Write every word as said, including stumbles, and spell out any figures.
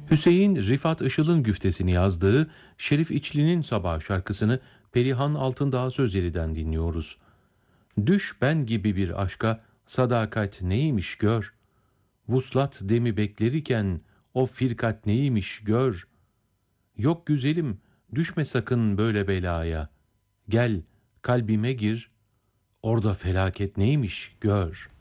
Hüseyin Rifat Işıl'ın güftesini yazdığı Şerif İçli'nin Sabah şarkısını Perihan Altındağ Sözleri'den dinliyoruz. Düş ben gibi bir aşka, sadakat neymiş gör. Vuslat demi beklerken o firkat neymiş gör. Yok güzelim, düşme sakın böyle belaya. Gel kalbime gir, orada felaket neymiş gör.